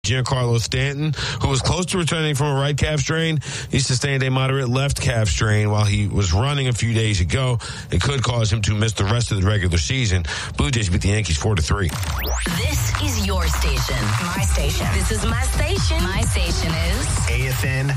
Giancarlo Stanton, who was close to returning from a right calf strain. He sustained a moderate left calf strain while he was running a few days ago. It could cause him to miss the rest of the regular season. Blue Jays beat the Yankees 4-3. This is your station. My station. This is my station. My station is AFN